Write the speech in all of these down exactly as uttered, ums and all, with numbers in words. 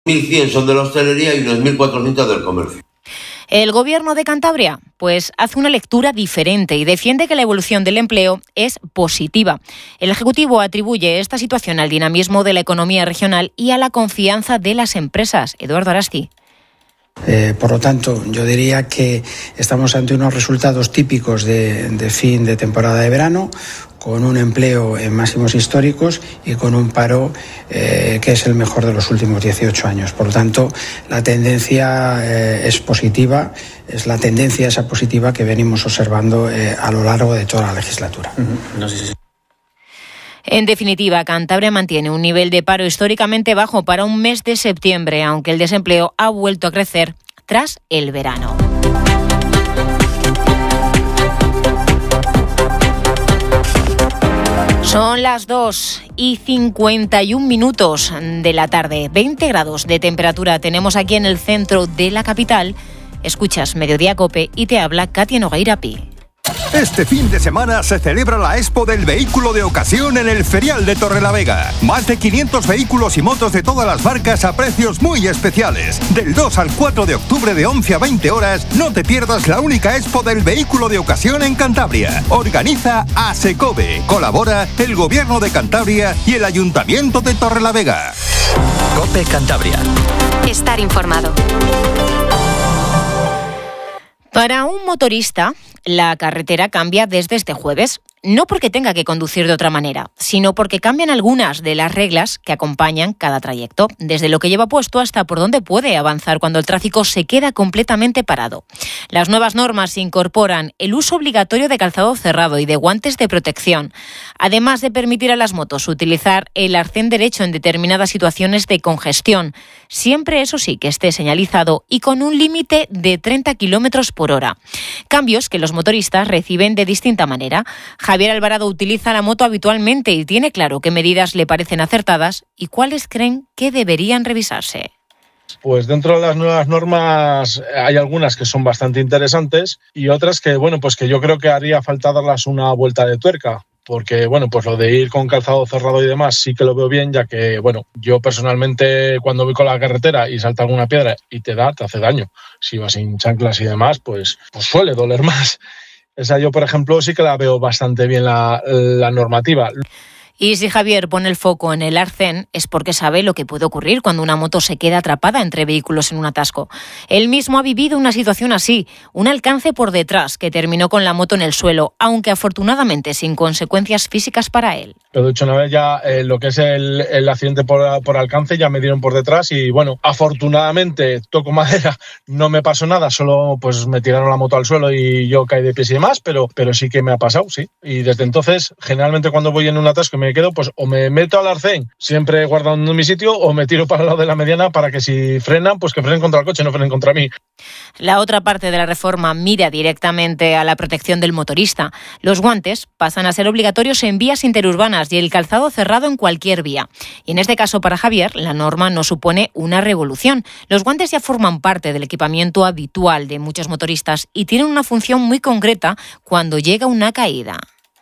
mil cien son de la hostelería y unos mil cuatrocientos del comercio. El Gobierno de Cantabria pues hace una lectura diferente y defiende que la evolución del empleo es positiva. El Ejecutivo atribuye esta situación al dinamismo de la economía regional y a la confianza de las empresas. Eduardo Arasti. Eh, por lo tanto, yo diría que estamos ante unos resultados típicos de, de fin de temporada de verano, con un empleo en máximos históricos y con un paro eh, que es el mejor de los últimos dieciocho años. Por lo tanto, la tendencia eh, es positiva, es la tendencia esa positiva que venimos observando eh, a lo largo de toda la legislatura. Uh-huh. No sé si... En definitiva, Cantabria mantiene un nivel de paro históricamente bajo para un mes de septiembre, aunque el desempleo ha vuelto a crecer tras el verano. Son las dos y cincuenta y un minutos de la tarde. veinte grados de temperatura tenemos aquí en el centro de la capital. Escuchas Mediodía Cope y te habla Katia Nogueirapi. Este fin de semana se celebra la Expo del Vehículo de Ocasión en el Ferial de Torrelavega. Más de quinientos vehículos y motos de todas las marcas a precios muy especiales. Del dos al cuatro de octubre de once a veinte horas, no te pierdas la única Expo del Vehículo de Ocasión en Cantabria. Organiza ASECOVE. Colabora el Gobierno de Cantabria y el Ayuntamiento de Torrelavega. Cope Cantabria. Estar informado. Para un motorista, la carretera cambia desde este jueves. No porque tenga que conducir de otra manera, sino porque cambian algunas de las reglas que acompañan cada trayecto, desde lo que lleva puesto hasta por dónde puede avanzar cuando el tráfico se queda completamente parado. Las nuevas normas incorporan el uso obligatorio de calzado cerrado y de guantes de protección, además de permitir a las motos utilizar el arcén derecho en determinadas situaciones de congestión, siempre eso sí que esté señalizado y con un límite de treinta kilómetros por hora. Cambios que los motoristas reciben de distinta manera. Javier Alvarado utiliza la moto habitualmente y tiene claro qué medidas le parecen acertadas y cuáles creen que deberían revisarse. Pues dentro de las nuevas normas hay algunas que son bastante interesantes y otras que, bueno, pues que yo creo que haría falta darlas una vuelta de tuerca. Porque, bueno, pues lo de ir con calzado cerrado y demás sí que lo veo bien, ya que, bueno, yo personalmente cuando voy con la carretera y salta alguna piedra y te da, te hace daño. Si vas sin chanclas y demás, pues, pues suele doler más. Esa yo, por ejemplo, sí que la veo bastante bien la, la normativa. Y si Javier pone el foco en el arcén es porque sabe lo que puede ocurrir cuando una moto se queda atrapada entre vehículos en un atasco. Él mismo ha vivido una situación así, un alcance por detrás que terminó con la moto en el suelo, aunque afortunadamente sin consecuencias físicas para él. Pero de hecho una vez ya eh, lo que es el, el accidente por, por alcance ya me dieron por detrás y bueno, afortunadamente, toco madera, no me pasó nada, solo pues me tiraron la moto al suelo y yo caí de pies y demás, pero, pero sí que me ha pasado, sí. Y desde entonces, generalmente cuando voy en un atasco me quedo, pues o me meto al arcén, siempre guardando mi sitio, o me tiro para el lado de la mediana para que si frenan, pues que frenen contra el coche, no frenen contra mí. La otra parte de la reforma mira directamente a la protección del motorista. Los guantes pasan a ser obligatorios en vías interurbanas y el calzado cerrado en cualquier vía. Y en este caso, para Javier, la norma no supone una revolución. Los guantes ya forman parte del equipamiento habitual de muchos motoristas y tienen una función muy concreta cuando llega una caída.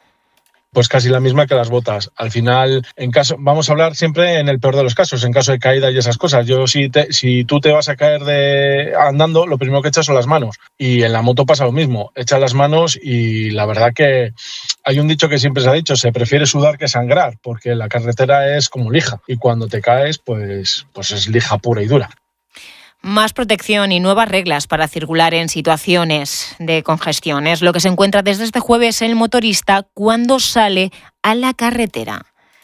Pues casi la misma que las botas. Al final, en caso, vamos a hablar siempre en el peor de los casos, en caso de caída y esas cosas. Yo si, te, si tú te vas a caer de andando, lo primero que echas son las manos. Y en la moto pasa lo mismo. Echas las manos y la verdad que hay un dicho que siempre se ha dicho, se prefiere sudar que sangrar, porque la carretera es como lija. Y cuando te caes, pues, pues es lija pura y dura. Más protección y nuevas reglas para circular en situaciones de congestión es lo que se encuentra desde este jueves el motorista cuando sale a la carretera.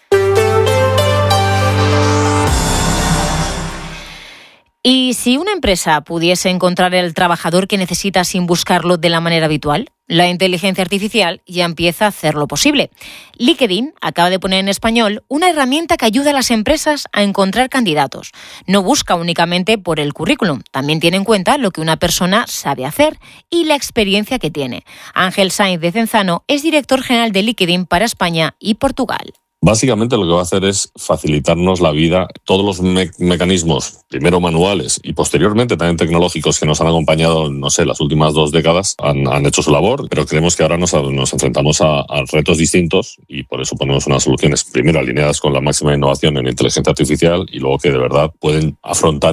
¿Y si una empresa pudiese encontrar el trabajador que necesita sin buscarlo de la manera habitual? La inteligencia artificial ya empieza a hacerlo posible. LinkedIn acaba de poner en español una herramienta que ayuda a las empresas a encontrar candidatos. No busca únicamente por el currículum, también tiene en cuenta lo que una persona sabe hacer y la experiencia que tiene. Ángel Sainz de Cenzano es director general de LinkedIn para España y Portugal. Básicamente lo que va a hacer es facilitarnos la vida, todos los me- mecanismos, primero manuales y posteriormente también tecnológicos que nos han acompañado, no sé, las últimas dos décadas, han, han hecho su labor, pero creemos que ahora nos, nos enfrentamos a, a retos distintos y por eso ponemos unas soluciones, primero alineadas con la máxima innovación en inteligencia artificial y luego que de verdad pueden afrontar